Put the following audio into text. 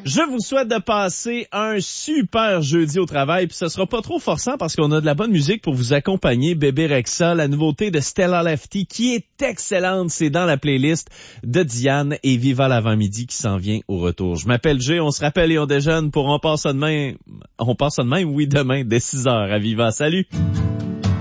Je vous souhaite de passer un super jeudi au travail, puis ce sera pas trop forçant parce qu'on a de la bonne musique pour vous accompagner. Bébé Rexha, la nouveauté de Stella Lefty qui est excellente, c'est dans la playlist de Diane et Viva l'avant-midi qui s'en vient au retour. Je m'appelle Jay, on se rappelle et on déjeune pour On passe ça demain, oui demain dès 6h à Viva. Salut!